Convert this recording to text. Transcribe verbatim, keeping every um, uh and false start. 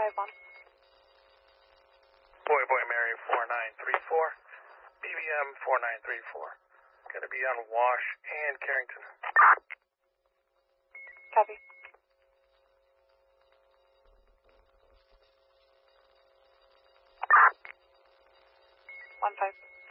five one. Boy, boy, Mary, four nine three four. B B M four nine three four. Gonna be on Wash and Carrington. Copy. One five.